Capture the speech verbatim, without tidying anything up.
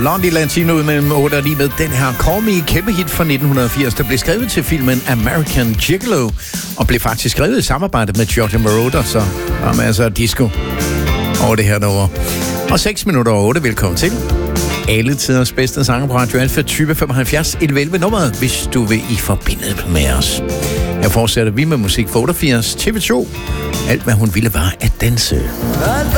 Blondie Latino ud mellem otte og ni med den her Call Me, kæmpe hit fra nitten firs, der blev skrevet til filmen American Gigolo, og blev faktisk skrevet i samarbejde med Giorgio Moroder, så der er masser af disco over det her nummer. Og seks minutter over otte, velkommen til. Alle tiders bedste sanger på Radio Alfa, tyve femoghalvfjerds elleve nummeret, hvis du vil i forbindelse med os. Her fortsætter vi med musik for otteogfirs, T V to. Alt hvad hun ville var at danse.